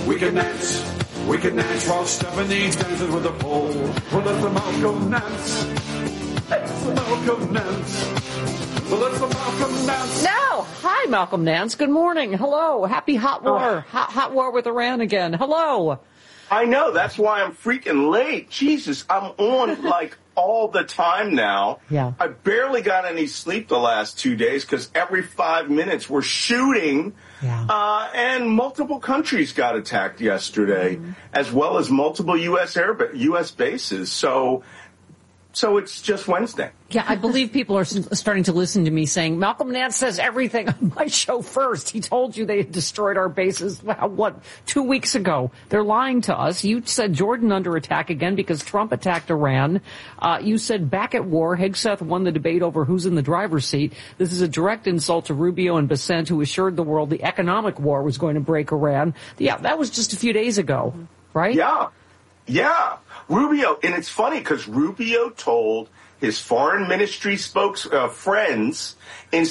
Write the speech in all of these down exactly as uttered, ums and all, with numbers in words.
We can dance, we can dance while Stephanie dances with a pole. Well, that's the Malcolm dance. It's the Malcolm dance. Well, that's the Malcolm dance. No! Hi, Malcolm Nance. Good morning. Hello. Happy hot war. Oh. Hot, hot war with Iran again. Hello. I know. That's why I'm freaking late. Jesus, I'm on like all the time now. Yeah. I barely got any sleep the last two days because every five minutes we're shooting. Yeah. Uh, and multiple countries got attacked yesterday, mm-hmm. as well as multiple U S air U S bases. So, so it's just Wednesday. Yeah, I believe people are starting to listen to me saying, Malcolm Nance says everything on my show first. He told you they had destroyed our bases, what, two weeks ago. They're lying to us. You said Jordan under attack again because Trump attacked Iran. Uh, you said back at war, Hegseth won the debate over who's in the driver's seat. This is a direct insult to Rubio and Bessent, who assured the world the economic war was going to break Iran. Yeah, that was just a few days ago, right? Yeah, yeah. Rubio, and it's funny because Rubio told his foreign ministry spokes uh, friends in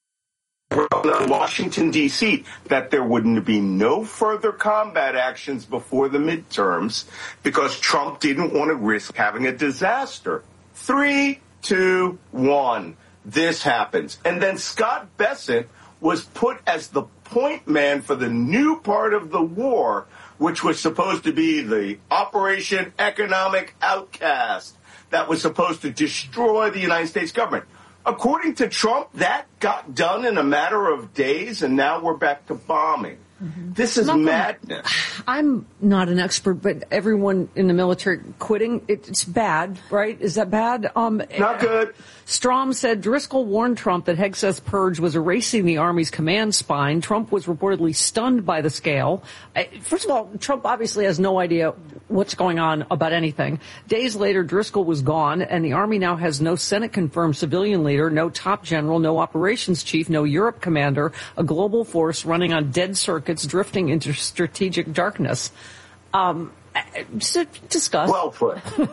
Washington, D C, that there wouldn't be no further combat actions before the midterms because Trump didn't want to risk having a disaster. Three, two, one. This happens. And then Scott Bessent was put as the point man for the new part of the war, which was supposed to be the Operation Economic Outcast that was supposed to destroy the United States government. According to Trump, that got done in a matter of days, and now we're back to bombing. Mm-hmm. This is Malcolm, madness. I'm not an expert, but everyone in the military quitting, it, it's bad, right? Is that bad? Um, not good. Strom said Driscoll warned Trump that Hegseth's purge was erasing the Army's command spine. Trump was reportedly stunned by the scale. First of all, Trump obviously has no idea what's going on about anything. Days later, Driscoll was gone, and the Army now has no Senate-confirmed civilian leader, no top general, no operations chief, no Europe commander, a global force running on dead circuits, drifting into strategic darkness. Um, discuss. Well put.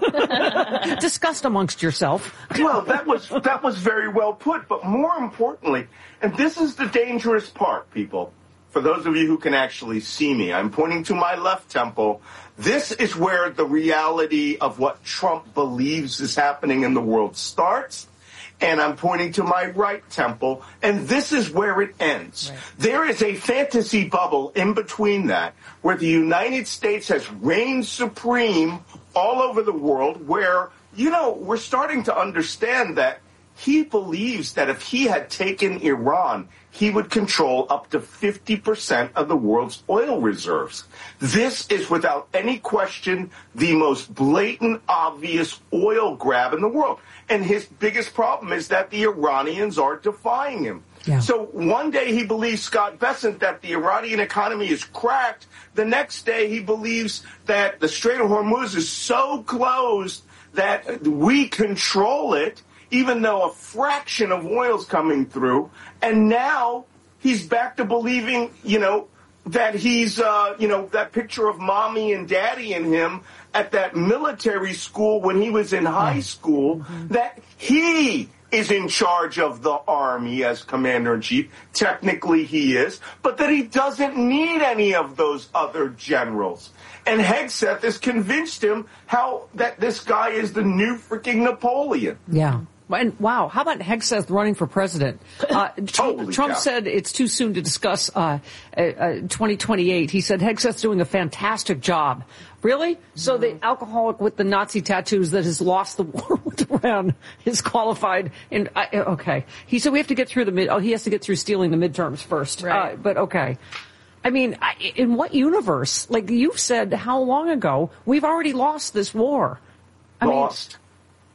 Discussed amongst yourself. Well, that was that was very well put. But more importantly, and this is the dangerous part, people, for those of you who can actually see me, I'm pointing to my left temple. This is where the reality of what Trump believes is happening in the world starts. And I'm pointing to my right temple, and this is where it ends. Right. There is a fantasy bubble in between that, where the United States has reigned supreme all over the world, where, you know, we're starting to understand that he believes that if he had taken Iran, he would control up to fifty percent of the world's oil reserves. This is, without any question, the most blatant, obvious oil grab in the world. And his biggest problem is that the Iranians are defying him. Yeah. So one day he believes, Scott Bessent, that the Iranian economy is cracked. The next day he believes that the Strait of Hormuz is so closed that we control it, even though a fraction of oil's coming through. And now he's back to believing, you know, that he's, uh, you know, that picture of mommy and daddy in him at that military school when he was in high school, mm-hmm. that he is in charge of the Army as commander-in-chief. Technically he is, but that he doesn't need any of those other generals. And Hegseth has convinced him how that this guy is the new freaking Napoleon. Yeah. And wow, how about Hegseth running for president? Uh, Trump, Trump said it's too soon to discuss uh, uh, twenty twenty-eight. He said Hegseth's doing a fantastic job. Really? So the alcoholic with the Nazi tattoos that has lost the war with Iran is qualified? In, uh, okay. He said we have to get through the mid. Oh, he has to get through stealing the midterms first. Right. Uh, but okay. I mean, in what universe? Like you said, how long ago? We've already lost this war. I lost. Mean,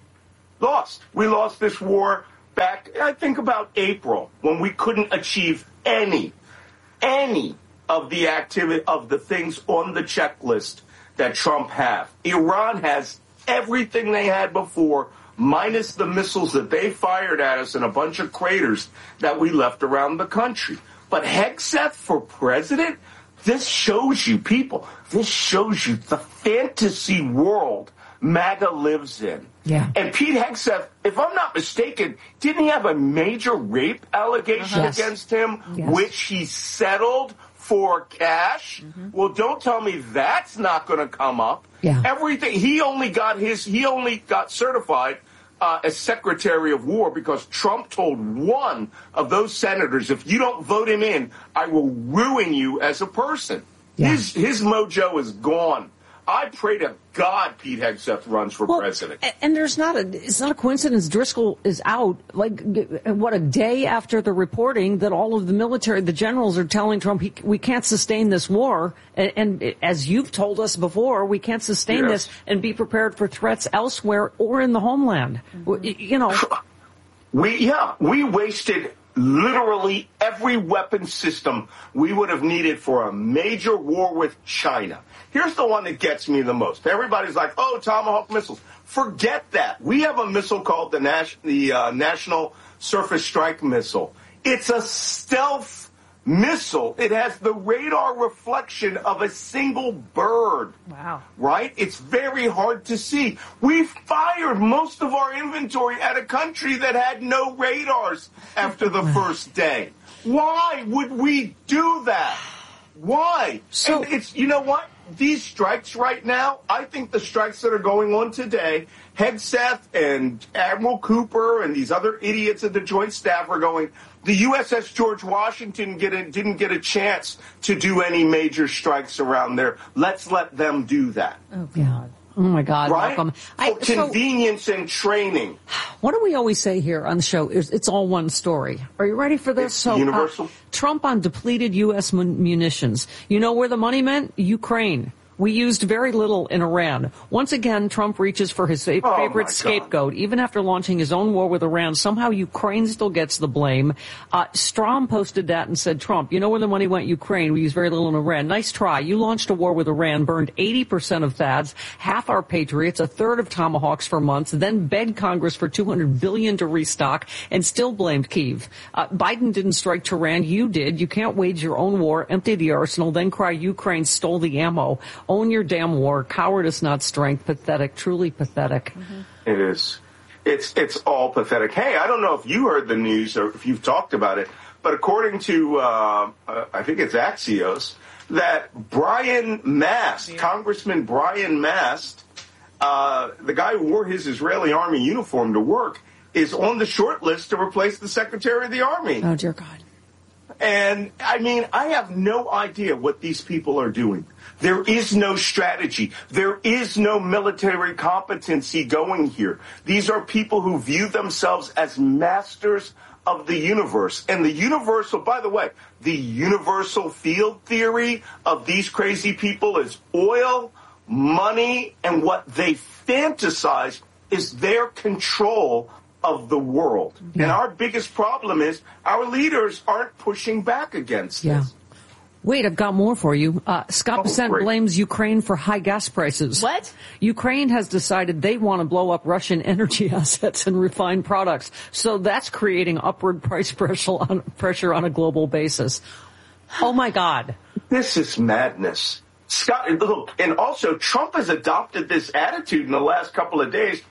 Lost. We lost this war back, I think, about April, when we couldn't achieve any, any of the activity, of the things on the checklist that Trump have. Iran has everything they had before, minus the missiles that they fired at us and a bunch of craters that we left around the country. But Hegseth for president? This shows you, people, this shows you the fantasy world MAGA lives in. Yeah. And Pete Hegseth, if I'm not mistaken, didn't he have a major rape allegation uh-huh. against him, yes. which he settled for cash. Mm-hmm. Well, don't tell me that's not going to come up. Yeah. Everything. He only got his, he only got certified uh, as Secretary of War because Trump told one of those senators, if you don't vote him in, I will ruin you as a person. Yeah. His, his mojo is gone. I pray to God Pete Hegseth runs for well, president. And there's not a, it's not a coincidence Driscoll is out, like, what, a day after the reporting that all of the military, the generals are telling Trump, he, we can't sustain this war. And, and as you've told us before, we can't sustain yes. this and be prepared for threats elsewhere or in the homeland. Mm-hmm. You know. We, yeah, we wasted literally every weapon system we would have needed for a major war with China. Here's the one that gets me the most. Everybody's like, oh, Tomahawk missiles. Forget that. We have a missile called the, Nas- the uh, National Surface Strike Missile. It's a stealth missile. It has the radar reflection of a single bird. Wow. Right? It's very hard to see. We fired most of our inventory at a country that had no radars after the first day. Why would we do that? Why? So, and it's, you know what? These strikes right now, I think the strikes that are going on today, Hegseth and Admiral Cooper and these other idiots at the Joint Staff are going, the U S S George Washington get a, didn't get a chance to do any major strikes around there. Let's let them do that. Oh, God. Oh, my God, right? Malcolm. I, For convenience so, and training. What do we always say here on the show? Is it's all one story. Are you ready for this? It's so, universal. Uh, Trump on depleted U S munitions. You know where the money meant? Ukraine. We used very little in Iran. Once again, Trump reaches for his favorite oh scapegoat. Even after launching his own war with Iran, somehow Ukraine still gets the blame. Uh, Strom posted that and said, Trump, you know where the money went? Ukraine. We used very little in Iran. Nice try. You launched a war with Iran, burned eighty percent of T H A D S, half our Patriots, a third of Tomahawks for months, then begged Congress for two hundred billion dollars to restock, and still blamed Kyiv. Uh, Biden didn't strike Tehran. You did. You can't wage your own war, empty the arsenal, then cry Ukraine stole the ammo. Own your damn war. Cowardice, not strength. Pathetic. Truly pathetic. Mm-hmm. It is. It's it's all pathetic. Hey, I don't know if you heard the news or if you've talked about it, but according to, uh, uh, I think it's Axios, that Brian Mast, yeah. Congressman Brian Mast, uh, the guy who wore his Israeli army uniform to work, is on the short list to replace the Secretary of the Army. Oh, dear God. And, I mean, I have no idea what these people are doing. There is no strategy. There is no military competency going here. These are people who view themselves as masters of the universe. And the universal, by the way, the universal field theory of these crazy people is oil, money, and what they fantasize is their control of the world. Yeah. And our biggest problem is our leaders aren't pushing back against yeah. this. Wait, I've got more for you. Uh, Scott oh, Bessent great. blames Ukraine for high gas prices. What? Ukraine has decided they want to blow up Russian energy assets and refined products. So that's creating upward price pressure on, pressure on a global basis. Oh, my God. This is madness. Scott, look, and also Trump has adopted this attitude in the last couple of days,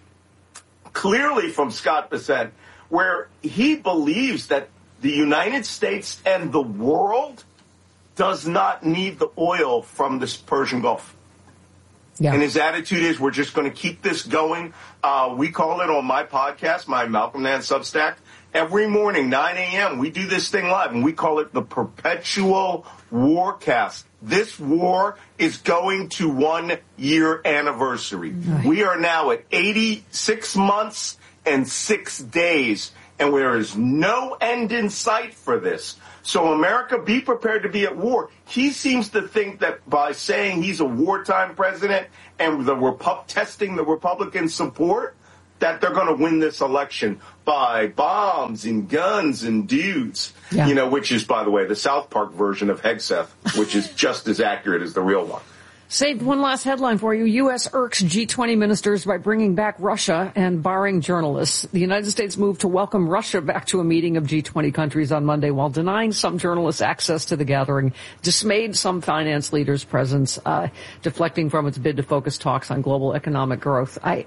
clearly from Scott Bessent, where he believes that the United States and the world does not need the oil from this Persian Gulf. Yeah. And his attitude is, we're just going to keep this going. Uh, we call it on my podcast, my Malcolm Nance Substack, every morning, nine a.m., we do this thing live, and we call it the Perpetual Warcast. This war is going to one-year anniversary. Right. We are now at eighty-six months and six days, and there is no end in sight for this. So America, be prepared to be at war. He seems to think that by saying he's a wartime president and the Repu- testing the Republican support, that they're going to win this election by bombs and guns and dudes, yeah. you know, which is, by the way, the South Park version of Hegseth, which is just as accurate as the real one. Saved one last headline for you. U S irks G twenty ministers by bringing back Russia and barring journalists. The United States moved to welcome Russia back to a meeting of G twenty countries on Monday while denying some journalists access to the gathering, dismayed some finance leaders' presence, uh, deflecting from its bid to focus talks on global economic growth. I,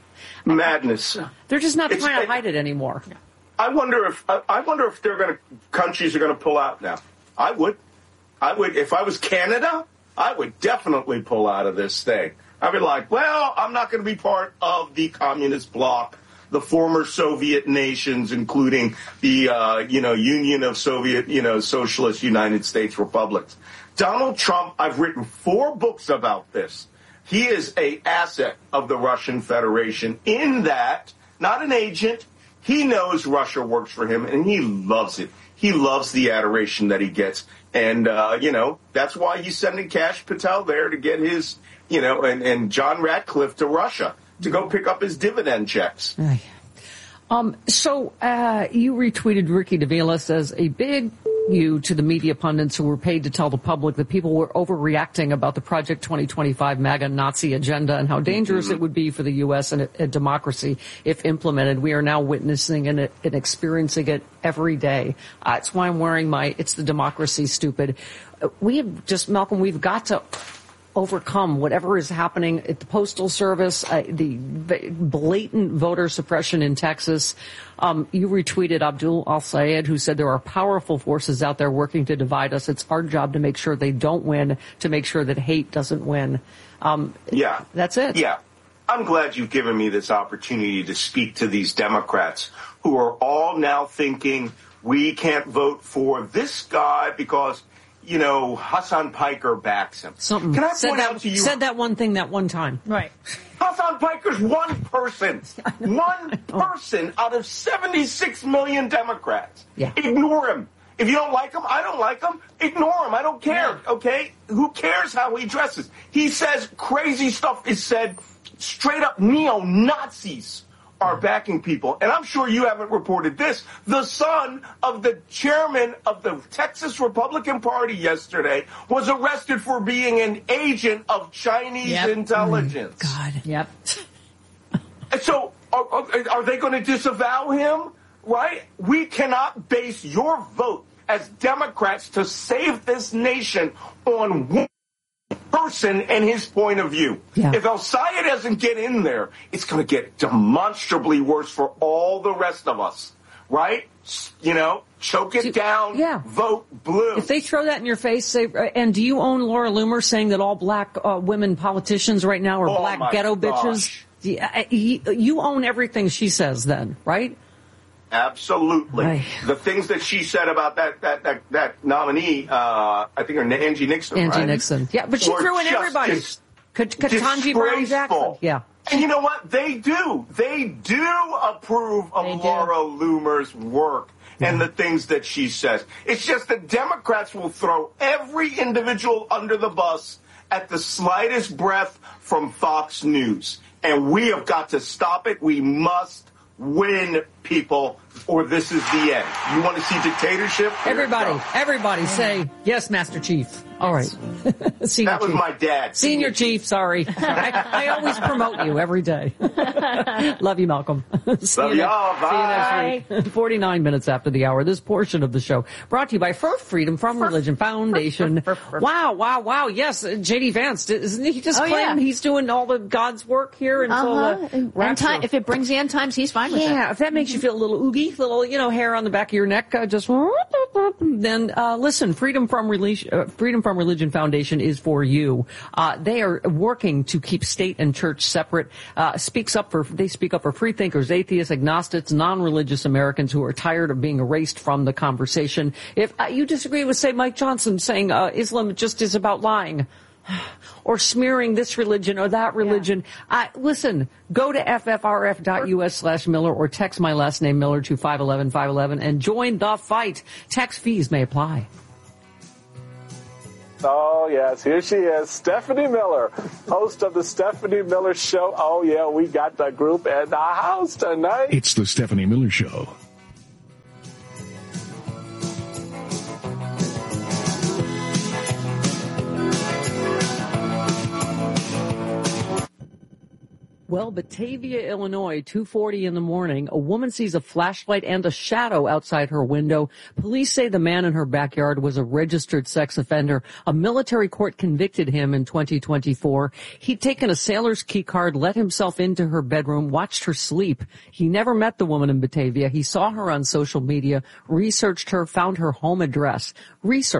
Madness. They're just not it's, trying to hide it anymore. I wonder if I wonder if they're going to countries are going to pull out now. I would. I would, if I was Canada, I would definitely pull out of this thing. I'd be like, well, I'm not going to be part of the communist bloc, the former Soviet nations, including the, uh, you know, Union of Soviet, you know, Socialist United States Republics. Donald Trump, I've written four books about this. He is a asset of the Russian Federation in that, not an agent, he knows Russia works for him, and he loves it. He loves the adoration that he gets. And, uh, you know, that's why he's sending Kash Patel there to get his, you know, and, and John Ratcliffe to Russia to go pick up his dividend checks. Um, so uh, you retweeted Ricky Davila says a big you to the media pundits who were paid to tell the public that people were overreacting about the Project twenty twenty-five MAGA Nazi agenda and how dangerous mm-hmm. it would be for the U S and a, a democracy if implemented. We are now witnessing and, and experiencing it every day. Uh, that's why I'm wearing my It's the Democracy stupid. Uh, we have just, Malcolm, we've got to overcome whatever is happening at the Postal Service, uh, the blatant voter suppression in Texas. Um, you retweeted Abdul Al-Sayed, who said there are powerful forces out there working to divide us. It's our job to make sure they don't win, to make sure that hate doesn't win. Um, yeah. That's it. Yeah. I'm glad you've given me this opportunity to speak to these Democrats who are all now thinking we can't vote for this guy because you know, Hassan Piker backs him. Something. Can I said point that, out to you? Said that one thing that one time. Right. Hassan Piker's one person. One person out of seventy-six million Democrats. Yeah. Ignore him. If you don't like him, I don't like him. Ignore him. I don't care. Yeah. Okay? Who cares how he dresses? He says crazy stuff is said. Straight up neo-Nazis are backing people. And I'm sure you haven't reported this. The son of the chairman of the Texas Republican Party yesterday was arrested for being an agent of Chinese yep. intelligence. Mm, God. Yep. And so are, are, are they going to disavow him? Right? We cannot base your vote as Democrats to save this nation on one person and his point of view. Yeah. If Al-Sayed doesn't get in there, it's going to get demonstrably worse for all the rest of us, right? You know, choke it do, down, yeah. vote blue. If they throw that in your face, say, and do you own Laura Loomer saying that all black uh, women politicians right now are oh black ghetto gosh. bitches? Yeah, you own everything she says then, right? Absolutely. Aye. The things that she said about that that that, that nominee, uh, I think her Angie Nixon, Angie right? Nixon. Yeah, but she Were threw in everybody. Dis- Ketanji Brown Jackson. Yeah. And you know what? They do. They do approve of They do. Laura Loomer's work yeah. and the things that she says. It's just that Democrats will throw every individual under the bus at the slightest breath from Fox News. And we have got to stop it. We must win, people, or this is the end. You want to see dictatorship? Here Everybody, everybody say, yes, Master Chief. All right. Senior that was Chief. my dad. Senior Chief, sorry. I, I always promote you every day. Love you, Malcolm. See Love you y'all. Next, see you next week. forty-nine minutes after the hour. This portion of the show brought to you by For Freedom from Religion Foundation. Wow, wow, wow. Yes, J D Vance, isn't he just oh, claim yeah. he's doing all the God's work here until uh-huh. the and, rapture? time, if it brings the end times, he's fine with it. Yeah, if that makes you feel a little oogie, little, you know, hair on the back of your neck, uh, just then uh, listen. Freedom from Religion, uh, Freedom from Religion Foundation is for you. Uh, they are working to keep state and church separate. Uh, speaks up for they speak up for free thinkers, atheists, agnostics, non-religious Americans who are tired of being erased from the conversation. If uh, you disagree with, say, Mike Johnson saying uh, Islam just is about lying, or smearing this religion or that religion. Yeah. Uh, listen, go to F F R F dot U S slash Miller or text my last name Miller to five one one five one one and join the fight. Tax fees may apply. Oh, yes, here she is, Stephanie Miller, host of the Stephanie Miller Show. Oh, yeah, we got the group in the house tonight. It's the Stephanie Miller Show. Well, Batavia, Illinois, two forty in the morning, a woman sees a flashlight and a shadow outside her window. Police say the man in her backyard was a registered sex offender. A military court convicted him in twenty twenty-four. He'd taken a sailor's key card, let himself into her bedroom, watched her sleep. He never met the woman in Batavia. He saw her on social media, researched her, found her home address, researched,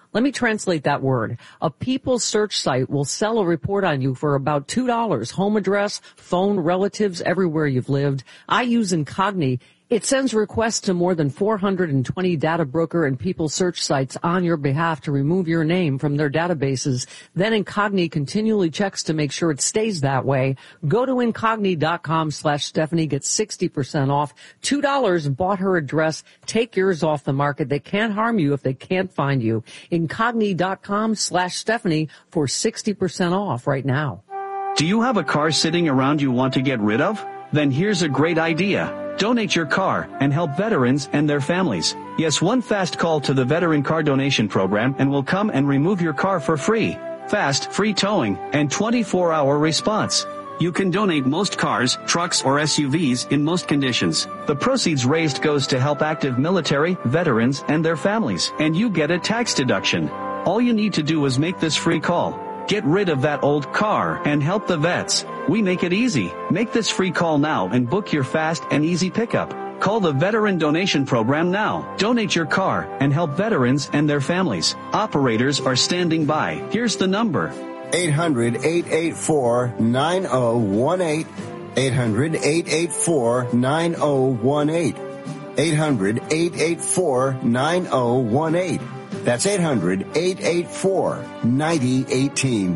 Let me translate that word. A People search site will sell a report on you for about two dollars. Home address, phone, relatives, everywhere you've lived. I use Incogni. It sends requests to more than four hundred twenty data broker and People search sites on your behalf to remove your name from their databases. Then Incogni continually checks to make sure it stays that way. Go to Incogni.com slash Stephanie. Get sixty percent off. two dollars bought her address. Take yours off the market. They can't harm you if they can't find you. Incogni.com slash Stephanie for sixty percent off right now. Do you have a car sitting around you want to get rid of? Then here's a great idea. Donate your car and help veterans and their families. Yes, one fast call to the Veteran Car Donation Program and we'll come and remove your car for free. Fast, free towing, and twenty-four hour response. You can donate most cars, trucks, or S U Vs in most conditions. The proceeds raised goes to help active military, veterans, and their families, and you get a tax deduction. All you need to do is make this free call. Get rid of that old car and help the vets. We make it easy. Make this free call now and book your fast and easy pickup. Call the Veteran Donation Program now. Donate your car and help veterans and their families. Operators are standing by. Here's the number. eight hundred, eight eight four, nine oh one eight. eight hundred, eight eight four, nine oh one eight. eight hundred, eight eight four, nine oh one eight. That's eight hundred, eight eight four, nine oh one eight.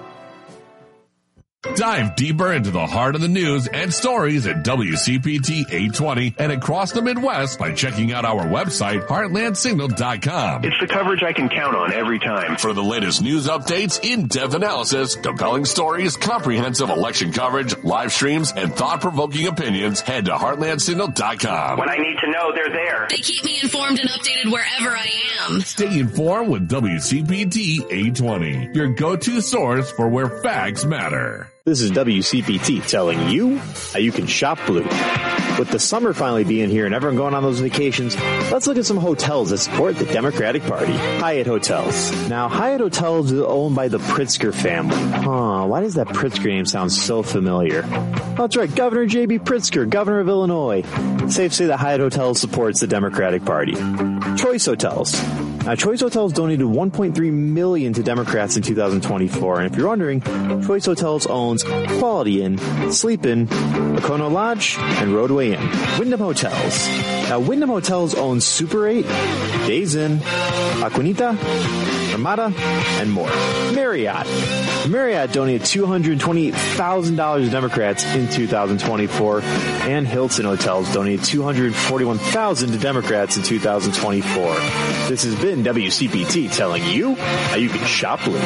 Dive deeper into the heart of the news and stories at W C P T eight twenty and across the Midwest by checking out our website, heartland signal dot com. It's the coverage I can count on every time. For the latest news updates, in-depth analysis, compelling stories, comprehensive election coverage, live streams, and thought-provoking opinions, head to heartland signal dot com. When I need to know, they're there. They keep me informed and updated wherever I am. Stay informed with W C P T eight twenty, your go-to source for where facts matter. This is W C P T telling you how you can shop blue. With the summer finally being here and everyone going on those vacations, let's look at some hotels that support the Democratic Party. Hyatt Hotels. Now, Hyatt Hotels is owned by the Pritzker family. Huh, why does that Pritzker name sound so familiar? That's right, Governor J B. Pritzker, governor of Illinois. Safe to say that Hyatt Hotels supports the Democratic Party. Choice Hotels. Now, Choice Hotels donated one point three million dollars to Democrats in two thousand twenty-four. And if you're wondering, Choice Hotels owns Quality Inn, Sleep Inn, Lacono Lodge, and Roadway Inn. Wyndham Hotels. Now, Wyndham Hotels owns Super eight, Days Inn, Aquanita, Ramada, and more. Marriott. Marriott donated two hundred twenty-eight thousand dollars to Democrats in two thousand twenty-four, and Hilton Hotels donated two hundred forty-one thousand dollars to Democrats in two thousand twenty-four. This has been W C P T telling you how you can shop blue.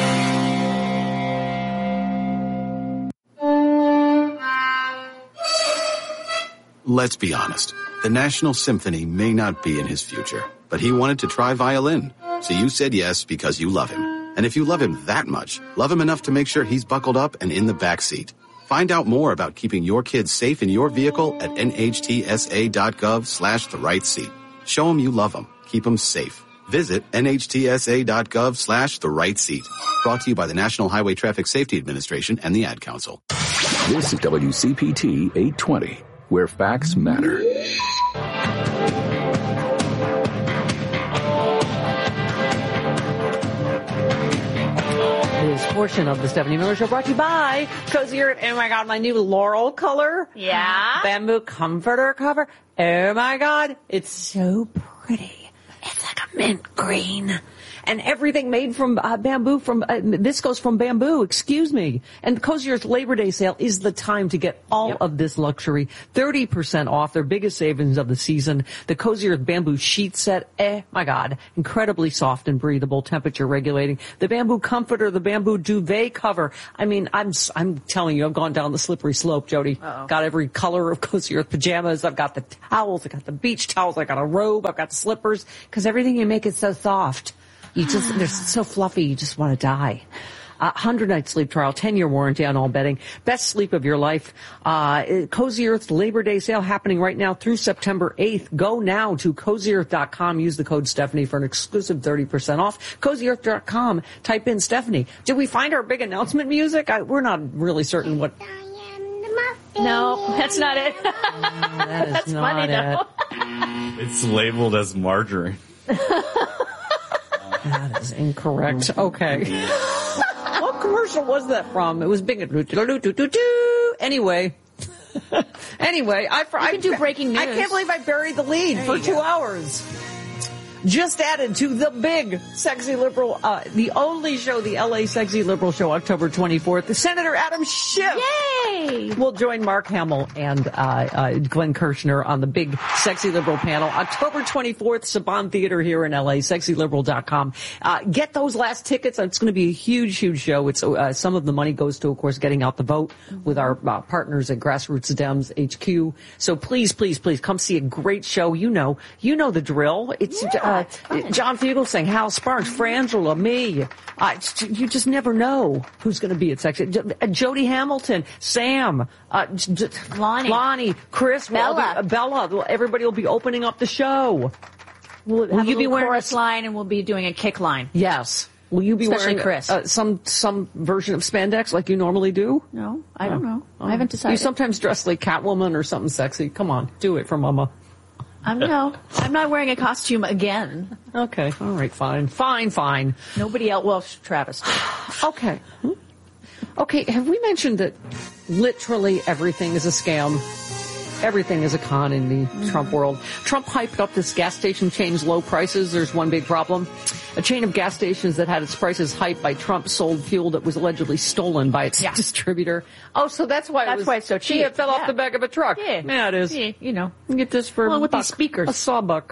Let's be honest. The National Symphony may not be in his future, but he wanted to try violin. So you said yes because you love him. And if you love him that much, love him enough to make sure he's buckled up and in the back seat. Find out more about keeping your kids safe in your vehicle at nhtsa.gov slash the right seat. Show him you love him. Keep him safe. Visit nhtsa.gov slash the right seat. Brought to you by the National Highway Traffic Safety Administration and the Ad Council. This is W C P T eight twenty, where facts matter. This portion of the Stephanie Miller Show brought to you by Cozy Earth. Oh my God, my new Laurel color. Yeah. Bamboo comforter cover. Oh my God, it's so pretty. It's like a mint green. And everything made from uh, bamboo, from uh, viscose from bamboo, excuse me. And Cozy Earth's Labor Day sale is the time to get all yep. of this luxury. thirty percent off, their biggest savings of the season. The Cozy Earth bamboo sheet set, eh, my God, incredibly soft and breathable, temperature regulating. The bamboo comforter, the bamboo duvet cover. I mean, I'm I'm telling you, I've gone down the slippery slope, Jody. Uh-oh. Got every color of Cozy Earth pajamas. I've got the towels, I've got the beach towels, I've got a robe, I've got the slippers, because everything you make is so soft. You just, they're so fluffy, you just want to die. Uh, one hundred night sleep trial, ten year warranty on all bedding. Best sleep of your life. Uh, Cozy Earth's Labor Day sale happening right now through September eighth. Go now to cozy earth dot com. Use the code Stephanie for an exclusive thirty percent off. cozy earth dot com. Type in Stephanie. Did we find our big announcement music? I, we're not really certain what. No, that's not it. Mm, that is that's not funny, it. though. It's labeled as margarine. That is incorrect. Okay. What commercial was that from? It was big. Anyway. Anyway, I, I can do breaking news. I can't believe I buried the lead there for two go. hours. Just added to the big Sexy Liberal, uh, the only show, the L A Sexy Liberal Show, October twenty-fourth. The Senator Adam Schiff. Yay! Will join Mark Hamill and uh, uh, Glenn Kirshner on the big Sexy Liberal panel. October twenty-fourth, Saban Theater here in L A, sexy liberal dot com. Uh, get those last tickets. It's going to be a huge, huge show. It's uh, some of the money goes to, of course, getting out the vote with our uh, partners at Grassroots Dems H Q. So please, please, please come see a great show. You know, you know the drill. It's yeah. Uh, John Fugelsang, Hal Sparks, Frangela, me. Uh, you just never know who's going to be at Sexy. Jody Hamilton, Sam, uh, Lonnie, Lonnie, Chris, Bella, be, uh, Bella. Everybody will be opening up the show. Will, will you be wearing a chorus line, and we'll be doing a kick line? Yes. Will you be Especially wearing Chris. Uh, some some version of spandex like you normally do? No, I don't oh. know. Oh. I haven't decided. You sometimes dress like Catwoman or something sexy. Come on, do it for Mama. I'm no. I'm not wearing a costume again. Okay. All right. Fine. Fine. Fine. Nobody else. Well, Travis did. Okay. Okay. Have we mentioned that literally everything is a scam? Everything is a con in the mm-hmm. Trump world. Trump hyped up this gas station chain's low prices. There's one big problem. A chain of gas stations that had its prices hyped by Trump sold fuel that was allegedly stolen by its yeah. distributor. Oh, so that's why that's it was, why it's so cheap. It fell yeah. off the back of a truck. Yeah, yeah it is. Yeah, you know, you get this for well, with buck, these speakers. A sawbuck.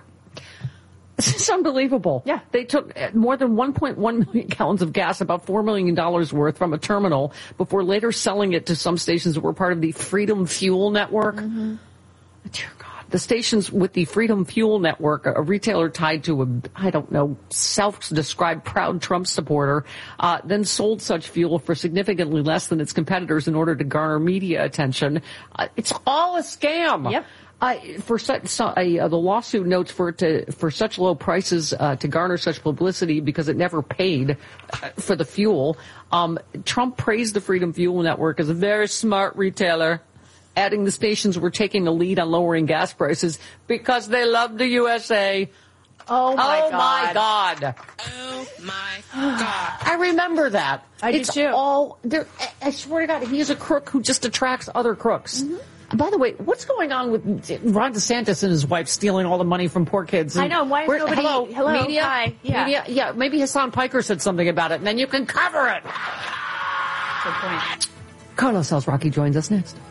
It's unbelievable. Yeah. They took more than one point one million gallons of gas, about four million dollars worth, from a terminal before later selling it to some stations that were part of the Freedom Fuel Network. Mm-hmm. Dear God. The stations with the Freedom Fuel Network, a retailer tied to a, I don't know, self-described proud Trump supporter, uh, then sold such fuel for significantly less than its competitors in order to garner media attention. Uh, it's all a scam. Yep. Uh, for such, so, uh, the lawsuit notes for it to, for such low prices, uh, to garner such publicity because it never paid uh, for the fuel. Um, Trump praised the Freedom Fuel Network as a very smart retailer, adding the stations were taking the lead on lowering gas prices because they love the U S A. Oh, my oh God. my God. Oh, my God. I remember that. I it's do, too. all, I swear to God, he is a crook who just attracts other crooks. Mm-hmm. By the way, what's going on with Ron DeSantis and his wife stealing all the money from poor kids? And I know. Why is where, nobody... Hello, hello media? Hi. Yeah. Media? Yeah, maybe Hassan Piker said something about it, and then you can cover it. Good point. Carlos Alzraki joins us next.